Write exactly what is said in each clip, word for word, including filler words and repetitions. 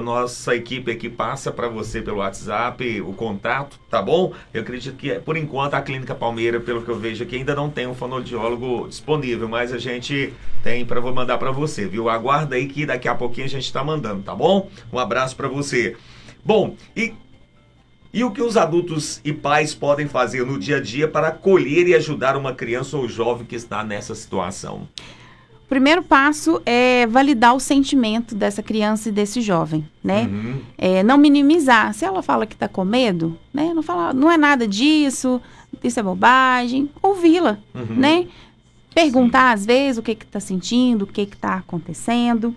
nossa equipe aqui passa para você pelo WhatsApp o contato, tá bom? Eu acredito que, por enquanto, a Clínica Palmeira, pelo que eu vejo aqui, ainda não tem um fonoaudiólogo disponível, mas a gente tem para vou mandar para você, viu? Aguarda aí que daqui a pouquinho a gente está mandando, tá bom? Um abraço para você. Bom, e... E o que os adultos e pais podem fazer no dia a dia para acolher e ajudar uma criança ou jovem que está nessa situação? O primeiro passo é validar o sentimento dessa criança e desse jovem, né? Uhum. É, não minimizar. Se ela fala que está com medo, né? Não falar, não é nada disso, isso é bobagem. Ouvi-la, Uhum. né? Perguntar, Sim. às vezes, o que está sentindo, o que está acontecendo.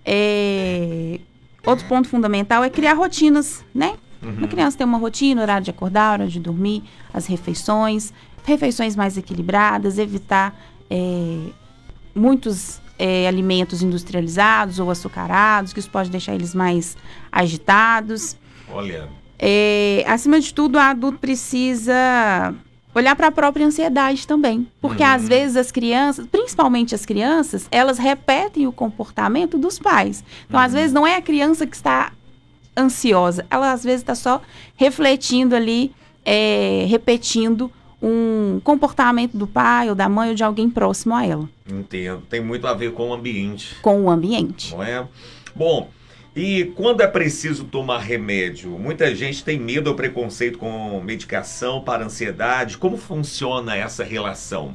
É... Outro ponto fundamental é criar rotinas, né? Uhum. Uma criança tem uma rotina, horário de acordar, hora de dormir, as refeições, refeições mais equilibradas, evitar é, muitos é, alimentos industrializados ou açucarados, que isso pode deixar eles mais agitados. Olha. É, acima de tudo, o adulto precisa olhar para a própria ansiedade também, porque uhum. às vezes as crianças, principalmente as crianças, elas repetem o comportamento dos pais. Então, uhum. às vezes, não é a criança que está ansiosa, ela às vezes está só refletindo ali, é, repetindo um comportamento do pai ou da mãe ou de alguém próximo a ela. Entendo, tem muito a ver com o ambiente. Com o ambiente. Não é? Bom, e quando é preciso tomar remédio? Muita gente tem medo ou preconceito com medicação para ansiedade. Como funciona essa relação?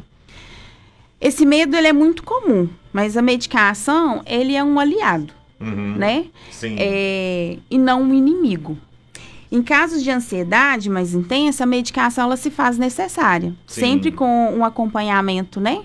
Esse medo ele é muito comum, mas a medicação ele é um aliado. Uhum, né? Sim. É, e não um inimigo. Em casos de ansiedade mais intensa, a medicação ela se faz necessária. Sim. Sempre com um acompanhamento, né?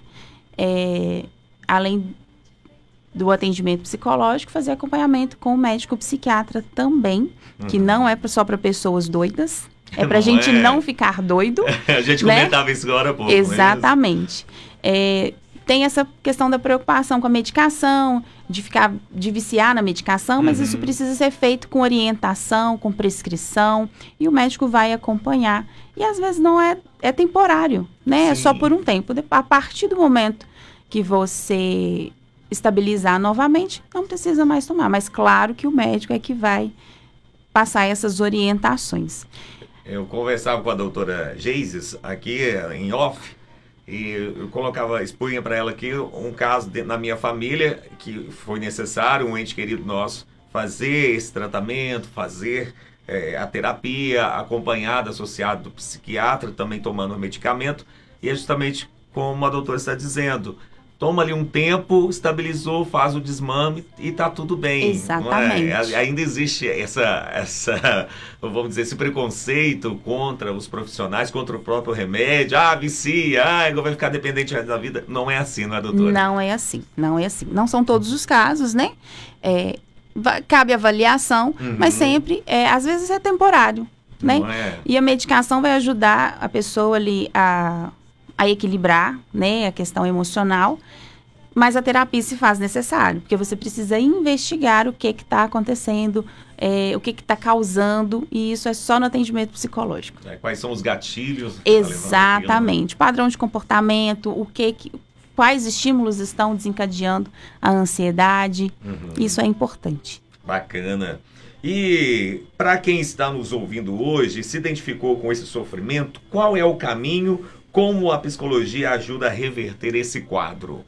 É, além do atendimento psicológico, fazer acompanhamento com o médico psiquiatra também, uhum. que não é só para pessoas doidas. É para a gente é. não ficar doido. A gente né? comentava isso agora há pouco. Exatamente. É, tem essa questão da preocupação com a medicação, de ficar, de viciar na medicação, mas uhum. isso precisa ser feito com orientação, com prescrição, e o médico vai acompanhar. E às vezes não é, é temporário, né? Sim. É só por um tempo. A partir do momento que você estabilizar novamente, não precisa mais tomar. Mas claro que o médico é que vai passar essas orientações. Eu conversava com a doutora Geises aqui em off, e eu colocava, expunha para ela aqui um caso de, na minha família que foi necessário, um ente querido nosso, fazer esse tratamento, fazer é, a terapia, acompanhada, associado do psiquiatra, também tomando o medicamento, e é justamente como a doutora está dizendo, toma ali um tempo, estabilizou, faz o desmame e está tudo bem. Exatamente. É? Ainda existe essa, essa, vamos dizer, esse preconceito contra os profissionais, contra o próprio remédio. Ah, vicia, ah, agora vai ficar dependente da vida. Não é assim, não é, doutora? Não é assim, não é assim. Não são todos os casos, né? É, cabe avaliação, uhum. mas sempre, é, às vezes é temporário, né? Não é? E a medicação vai ajudar a pessoa ali a... a equilibrar, né, a questão emocional, mas a terapia se faz necessário, porque você precisa investigar o que está acontecendo, é, o que está causando, e isso é só no atendimento psicológico. É, quais são os gatilhos? Exatamente, tá, padrão de comportamento, o que, que quais estímulos estão desencadeando a ansiedade, uhum. isso é importante. Bacana. E para quem está nos ouvindo hoje, se identificou com esse sofrimento, qual é o caminho? Como a psicologia ajuda a reverter esse quadro?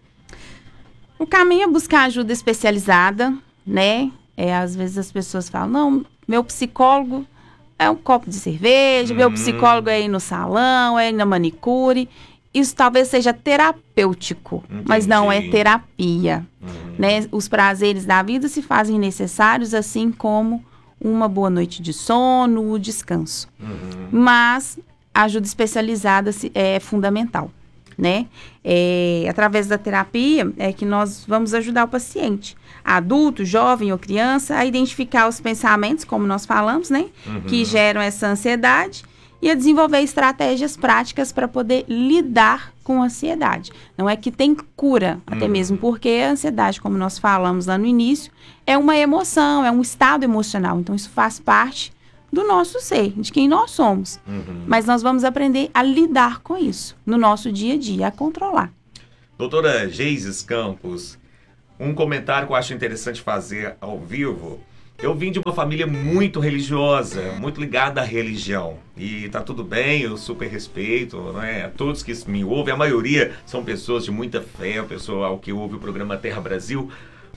O caminho é buscar ajuda especializada, né? É, às vezes as pessoas falam, não, meu psicólogo é um copo de cerveja, hum. meu psicólogo é ir no salão, é ir na manicure. Isso talvez seja terapêutico, Entendi. Mas não é terapia. Hum. Né? Os prazeres da vida se fazem necessários, assim como uma boa noite de sono, o descanso. Uhum. Mas a ajuda especializada é fundamental, né? É, através da terapia é que nós vamos ajudar o paciente, adulto, jovem ou criança, a identificar os pensamentos, como nós falamos, né? Uhum. Que geram essa ansiedade e a desenvolver estratégias práticas para poder lidar com a ansiedade. Não é que tem cura, até uhum. mesmo porque a ansiedade, como nós falamos lá no início, é uma emoção, é um estado emocional. Então, isso faz parte do nosso ser, de quem nós somos. Uhum. Mas nós vamos aprender a lidar com isso no nosso dia a dia, a controlar. Doutora Geises Campos, um comentário que eu acho interessante fazer ao vivo. Eu vim de uma família muito religiosa, muito ligada à religião. E tá tudo bem, eu super respeito, né? Todos que me ouvem, a maioria são pessoas de muita fé, o pessoal que ouve o programa Terra Brasil.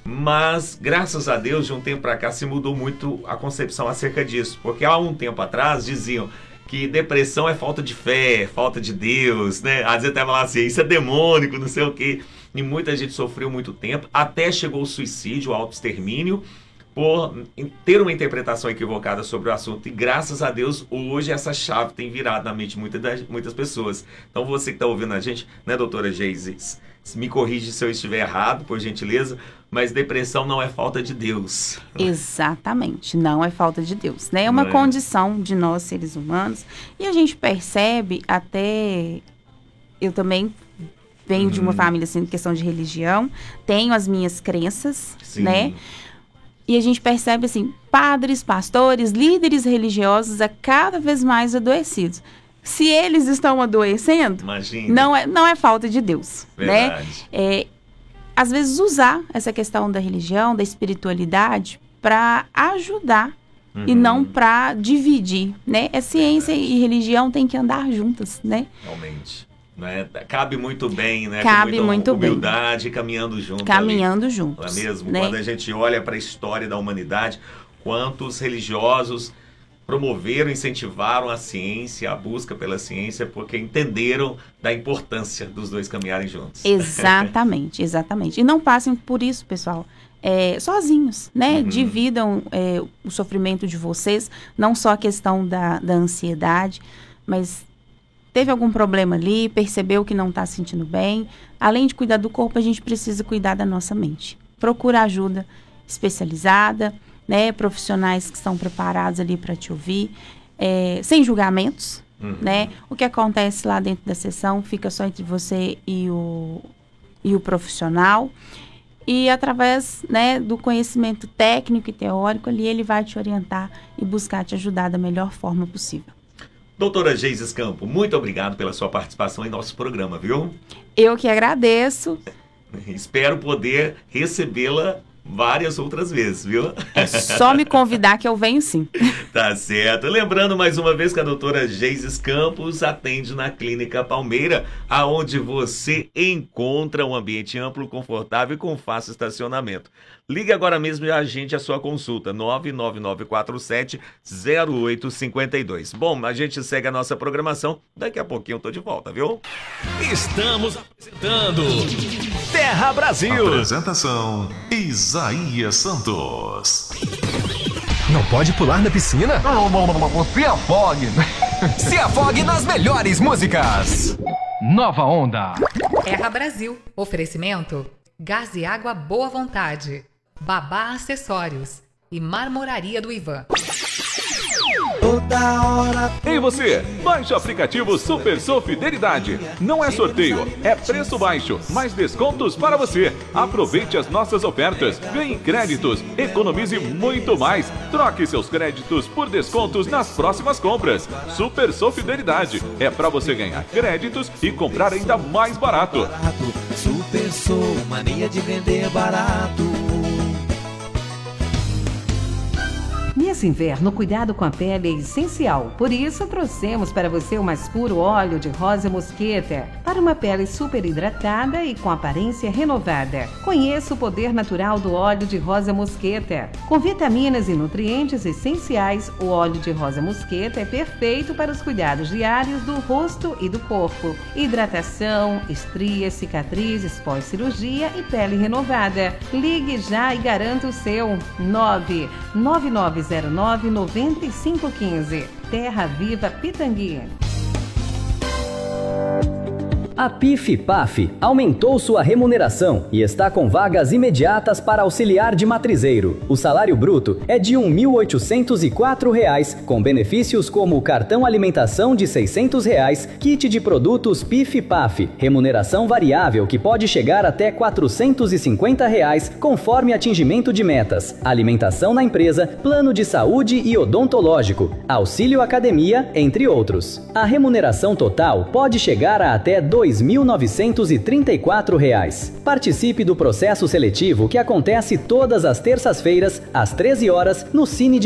Mas, graças a Deus, de um tempo para cá se mudou muito a concepção acerca disso. Porque há um tempo atrás diziam que depressão é falta de fé, falta de Deus, né? Às vezes até falavam assim, isso é demônico, não sei o quê. E muita gente sofreu muito tempo, até chegou o suicídio, o autoextermínio, por ter uma interpretação equivocada sobre o assunto. E graças a Deus, hoje essa chave tem virado na mente de muitas, muitas pessoas. Então você que está ouvindo a gente, né, doutora Geise, me corrige se eu estiver errado, por gentileza, mas depressão não é falta de Deus. Exatamente, não é falta de Deus, né? É uma Não é? condição de nós, seres humanos, e a gente percebe até... Eu também venho uhum. de uma família, assim, questão de religião, tenho as minhas crenças, Sim. né? E a gente percebe, assim, padres, pastores, líderes religiosos a cada vez mais adoecidos. Se eles estão adoecendo, Imagina. não é, não é falta de Deus, Verdade. né? É, às vezes usar essa questão da religião, da espiritualidade, para ajudar uhum. e não para dividir, né? É ciência Verdade. E religião tem que andar juntas, né? Realmente. Né? Cabe muito bem, né? Cabe Com muito humildade, bem. Caminhando junto. Caminhando ali. juntos. Não é mesmo? Né? Quando a gente olha para a história da humanidade, quantos religiosos promoveram, incentivaram a ciência, a busca pela ciência, porque entenderam da importância dos dois caminharem juntos. Exatamente, exatamente. E não passem por isso, pessoal, é, sozinhos, né? Uhum. Dividam é, o sofrimento de vocês, não só a questão da, da ansiedade, mas teve algum problema ali, percebeu que não está se sentindo bem. Além de cuidar do corpo, a gente precisa cuidar da nossa mente. Procura ajuda especializada, né, profissionais que estão preparados ali para te ouvir, é, sem julgamentos, uhum. né? O que acontece lá dentro da sessão fica só entre você e o, e o profissional. E através, né, do conhecimento técnico e teórico ali, ele vai te orientar e buscar te ajudar da melhor forma possível. Doutora Geise Campo, muito obrigado pela sua participação em nosso programa, viu? Eu que agradeço. Espero poder recebê-la várias outras vezes, viu? É só me convidar que eu venho sim. Tá certo. Lembrando mais uma vez que a doutora Geise Campos atende na Clínica Palmeira, aonde você encontra um ambiente amplo, confortável e com fácil estacionamento. Ligue agora mesmo e agende a sua consulta, nove nove nove quatro sete zero oito cinco dois. Bom, a gente segue a nossa programação, daqui a pouquinho eu tô de volta, viu? Estamos apresentando Terra Brasil. Apresentação Isaías Santos. Não pode pular na piscina? Não, não, não, não. Se afogue. Se afogue nas melhores músicas. Nova Onda. Terra Brasil. Oferecimento: Gás e Água Boa Vontade, Babá Acessórios e Marmoraria do Ivan. Toda hora. Ei você, baixe o aplicativo Super Sou Fidelidade. Não é sorteio, é preço baixo, mais descontos para você. Aproveite as nossas ofertas, ganhe créditos, economize muito mais. Troque seus créditos por descontos nas próximas compras. Super Sou Fidelidade é para você ganhar créditos e comprar ainda mais barato. Super Sou, mania de vender barato. Nesse inverno, cuidado com a pele é essencial. Por isso, trouxemos para você o mais puro óleo de rosa mosqueta, para uma pele super hidratada e com aparência renovada. Conheça o poder natural do óleo de rosa mosqueta. Com vitaminas e nutrientes essenciais, o óleo de rosa mosqueta é perfeito para os cuidados diários do rosto e do corpo. Hidratação, estrias, cicatrizes pós-cirurgia e pele renovada. Ligue já e garanta o seu. nove nove nove zero nove nove cinco um cinco. Terra Viva Pitangui. A P I F P A F aumentou sua remuneração e está com vagas imediatas para auxiliar de matrizeiro. O salário bruto é de um mil oitocentos e quatro reais, com benefícios como cartão alimentação de seiscentos reais, kit de produtos P I F P A F, remuneração variável que pode chegar até quatrocentos e cinquenta reais, conforme atingimento de metas, alimentação na empresa, plano de saúde e odontológico, auxílio academia, entre outros. A remuneração total pode chegar a até dois dois mil novecentos e trinta e quatro reais. Participe do processo seletivo que acontece todas as terças-feiras, às treze horas, no Cine de